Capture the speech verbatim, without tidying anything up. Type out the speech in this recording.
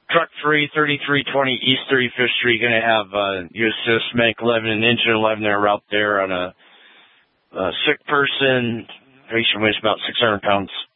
Truck three, thirty-three twenty East thirty-fifth Street, going to have uh, U S S Medic eleven and Engine eleven there out there on a, a sick person. Patient weighs about six hundred pounds.